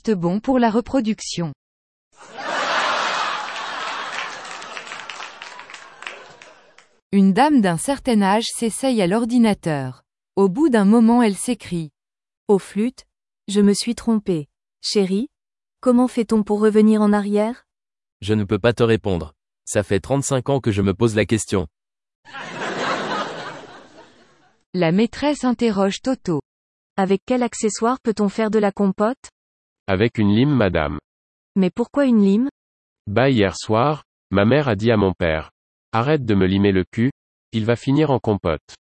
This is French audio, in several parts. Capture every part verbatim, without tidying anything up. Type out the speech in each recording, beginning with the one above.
reste bon pour la reproduction. Une dame d'un certain âge s'essaye à l'ordinateur. Au bout d'un moment elle s'écrie. Oh flûte, je me suis trompée. Chérie, comment fait-on pour revenir en arrière? Je ne peux pas te répondre. Ça fait trente-cinq ans que je me pose la question. La maîtresse interroge Toto. Avec quel accessoire peut-on faire de la compote? Avec une lime, madame. Mais pourquoi une lime? Bah hier soir, ma mère a dit à mon père. Arrête de me limer le cul, il va finir en compote.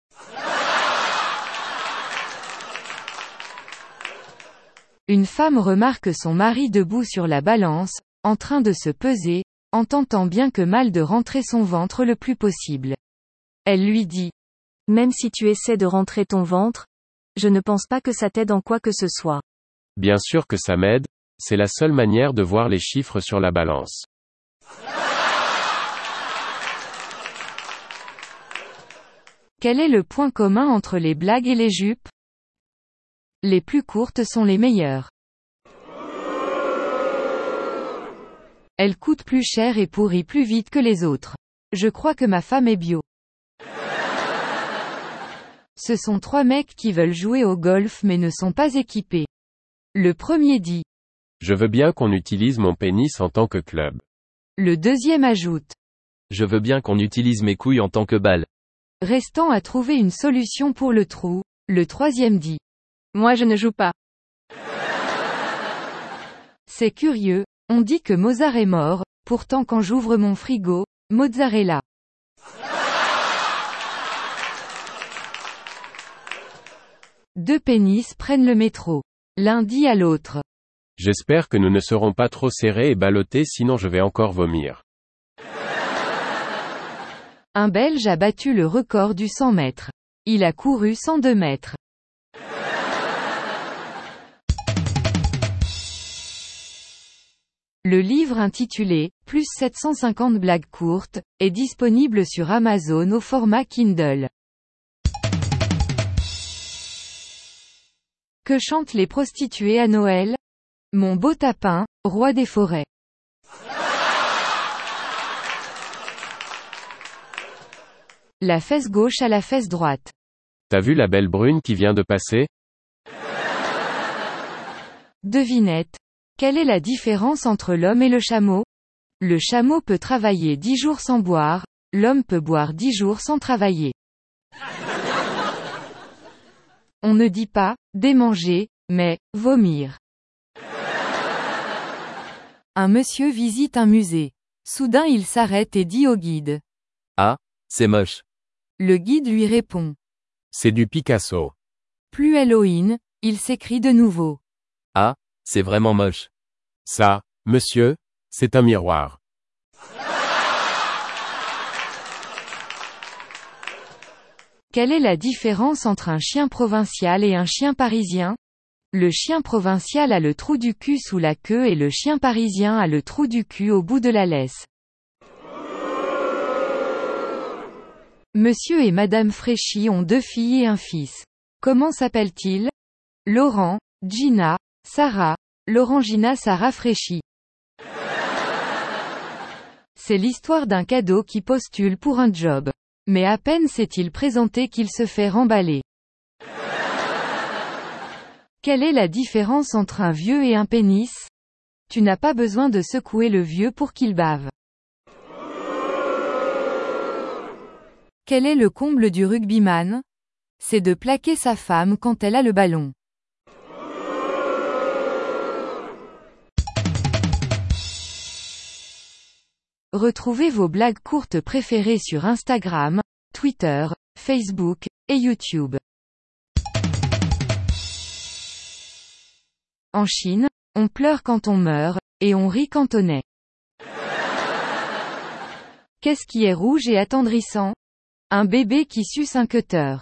Une femme remarque son mari debout sur la balance, en train de se peser, en tentant bien que mal de rentrer son ventre le plus possible. Elle lui dit. Même si tu essaies de rentrer ton ventre, je ne pense pas que ça t'aide en quoi que ce soit. Bien sûr que ça m'aide, c'est la seule manière de voir les chiffres sur la balance. Quel est le point commun entre les blagues et les jupes? Les plus courtes sont les meilleures. Elles coûtent plus cher et pourrissent plus vite que les autres. Je crois que ma femme est bio. Ce sont trois mecs qui veulent jouer au golf mais ne sont pas équipés. Le premier dit. Je veux bien qu'on utilise mon pénis en tant que club. Le deuxième ajoute. Je veux bien qu'on utilise mes couilles en tant que balle. Restant à trouver une solution pour le trou, le troisième dit. Moi je ne joue pas. C'est curieux, on dit que Mozart est mort, pourtant quand j'ouvre mon frigo, mozzarella. Deux pénis prennent le métro. L'un dit à l'autre. J'espère que nous ne serons pas trop serrés et ballottés sinon je vais encore vomir. Un Belge a battu le record du cent mètres. Il a couru cent deux mètres. Le livre intitulé « Plus sept cent cinquante blagues courtes » est disponible sur Amazon au format Kindle. Que chantent les prostituées à Noël? Mon beau tapin, roi des forêts. La fesse gauche à la fesse droite. T'as vu la belle brune qui vient de passer? Devinette. Quelle est la différence entre l'homme et le chameau? Le chameau peut travailler dix jours sans boire, l'homme peut boire dix jours sans travailler. On ne dit pas « démanger », mais « vomir ». Un monsieur visite un musée. Soudain il s'arrête et dit au guide. Ah, c'est moche. Le guide lui répond. C'est du Picasso. Plus Halloween, il s'écrie de nouveau. Ah, c'est vraiment moche. Ça, monsieur, c'est un miroir. Quelle est la différence entre un chien provincial et un chien parisien? Le chien provincial a le trou du cul sous la queue et le chien parisien a le trou du cul au bout de la laisse. Monsieur et Madame Fréchy ont deux filles et un fils. Comment s'appellent-ils? Laurent, Gina, Sarah, Laurent-Gina Sarah Fréchy. C'est l'histoire d'un cadeau qui postule pour un job. Mais à peine s'est-il présenté qu'il se fait remballer. Quelle est la différence entre un vieux et un pénis? Tu n'as pas besoin de secouer le vieux pour qu'il bave. Quel est le comble du rugbyman? C'est de plaquer sa femme quand elle a le ballon. Retrouvez vos blagues courtes préférées sur Instagram, Twitter, Facebook, et YouTube. En Chine, on pleure quand on meurt, et on rit quand on naît. Qu'est-ce qui est rouge et attendrissant? Un bébé qui suce un cutter.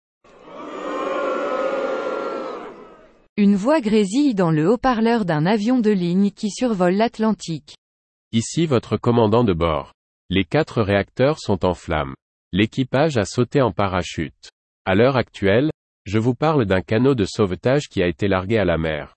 Une voix grésille dans le haut-parleur d'un avion de ligne qui survole l'Atlantique. Ici votre commandant de bord. Les quatre réacteurs sont en flammes. L'équipage a sauté en parachute. À l'heure actuelle, je vous parle d'un canot de sauvetage qui a été largué à la mer.